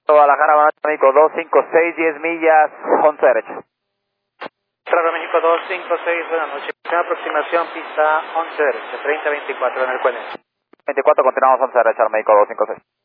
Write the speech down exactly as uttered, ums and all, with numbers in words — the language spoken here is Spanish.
Guadalajara, México dos cinco seis, diez millas, once derecha. Bravo México dos cinco seis, buenas noches. Aproximación, pista once derecha, treinta veinticuatro en el Cuene. veinticuatro, continuamos once derecha, México dos cinco seis.